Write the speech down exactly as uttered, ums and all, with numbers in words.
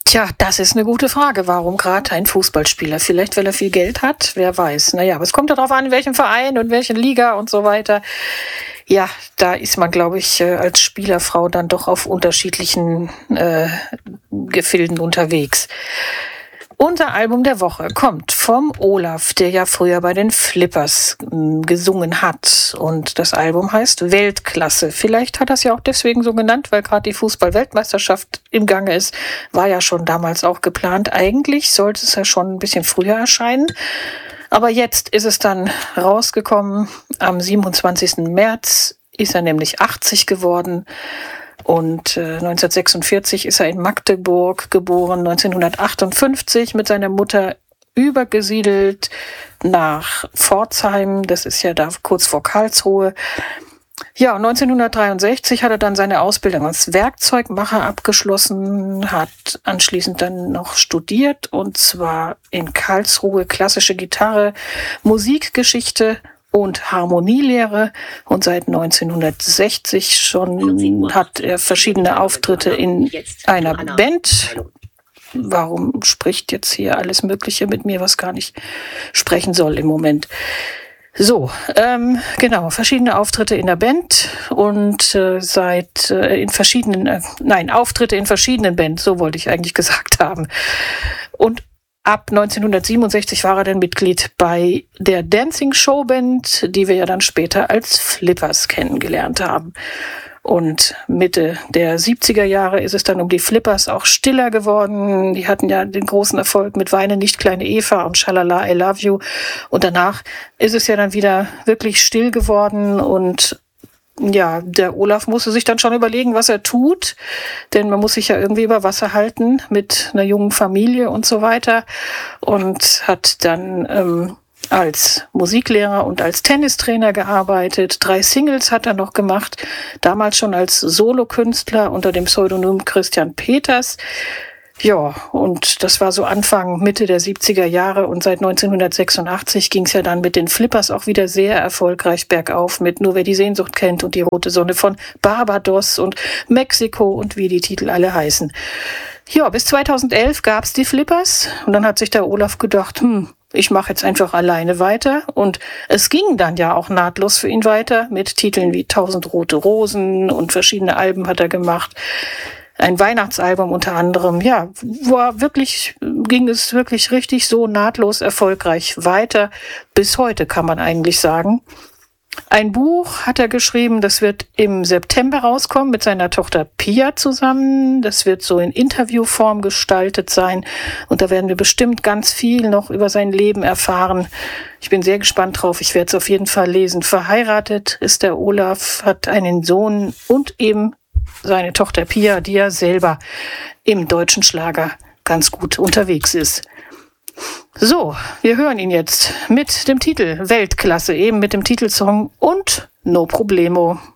Tja, das ist eine gute Frage. Warum gerade ein Fußballspieler? Vielleicht, weil er viel Geld hat? Wer weiß. Naja, aber es kommt ja darauf an, in welchem Verein und welche Liga und so weiter. Ja, da ist man, glaube ich, äh, als Spielerfrau dann doch auf unterschiedlichen äh, Gefilden unterwegs. Unser Album der Woche kommt vom Olaf, der ja früher bei den Flippers äh, gesungen hat. Und das Album heißt Weltklasse. Vielleicht hat er es ja auch deswegen so genannt, weil gerade die Fußball-Weltmeisterschaft im Gange ist. War ja schon damals auch geplant. Eigentlich sollte es ja schon ein bisschen früher erscheinen. Aber jetzt ist es dann rausgekommen. Am siebenundzwanzigsten März ist er nämlich achtzig geworden. Und äh, neunzehnhundertsechsundvierzig ist er in Magdeburg geboren, neunzehnhundertachtundfünfzig mit seiner Mutter übergesiedelt nach Pforzheim, das ist ja da kurz vor Karlsruhe. Ja, neunzehnhundertdreiundsechzig hat er dann seine Ausbildung als Werkzeugmacher abgeschlossen, hat anschließend dann noch studiert, und zwar in Karlsruhe klassische Gitarre, Musikgeschichte und Harmonielehre, und seit neunzehnhundertsechzig schon hat er verschiedene Auftritte in einer Band. Warum spricht jetzt hier alles Mögliche mit mir, was gar nicht sprechen soll im Moment? So, ähm, genau, verschiedene Auftritte in der Band und äh, seit äh, in verschiedenen, äh, nein, Auftritte in verschiedenen Bands, so wollte ich eigentlich gesagt haben. Und ab neunzehnhundertsiebenundsechzig war er dann Mitglied bei der Dancing Show Band, die wir ja dann später als Flippers kennengelernt haben. Und Mitte der siebziger Jahre ist es dann um die Flippers auch stiller geworden. Die hatten ja den großen Erfolg mit Weine nicht, kleine Eva und Schalala, I Love You. Und danach ist es ja dann wieder wirklich still geworden, und ja, der Olaf musste sich dann schon überlegen, was er tut, denn man muss sich ja irgendwie über Wasser halten mit einer jungen Familie und so weiter, und hat dann ähm, als Musiklehrer und als Tennistrainer gearbeitet. Drei Singles hat er noch gemacht, damals schon als Solokünstler unter dem Pseudonym Christian Peters. Ja, und das war so Anfang, Mitte der siebziger Jahre, und seit neunzehnhundertsechsundachtzig ging es ja dann mit den Flippers auch wieder sehr erfolgreich bergauf mit Nur wer die Sehnsucht kennt und Die rote Sonne von Barbados und Mexiko und wie die Titel alle heißen. Ja, bis zweitausendelf gab's die Flippers, und dann hat sich der Olaf gedacht, hm, ich mache jetzt einfach alleine weiter, und es ging dann ja auch nahtlos für ihn weiter mit Titeln wie Tausend rote Rosen, und verschiedene Alben hat er gemacht. Ein Weihnachtsalbum unter anderem, ja, war wirklich, ging es wirklich richtig so nahtlos erfolgreich weiter. Bis heute kann man eigentlich sagen. Ein Buch hat er geschrieben, das wird im September rauskommen mit seiner Tochter Pia zusammen. Das wird so in Interviewform gestaltet sein, und da werden wir bestimmt ganz viel noch über sein Leben erfahren. Ich bin sehr gespannt drauf, ich werde es auf jeden Fall lesen. Verheiratet ist der Olaf, hat einen Sohn und eben seine Tochter Pia, die ja selber im deutschen Schlager ganz gut unterwegs ist. So, wir hören ihn jetzt mit dem Titel Weltklasse, eben mit dem Titelsong und No Problemo.